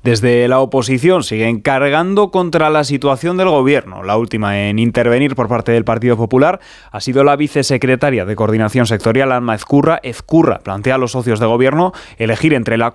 Desde la oposición siguen cargando contra la situación del gobierno. La última en intervenir por parte del Partido Popular ha sido la vicesecretaria de Coordinación Sectorial, Alma Ezcurra. Ezcurra plantea a los socios de gobierno elegir entre la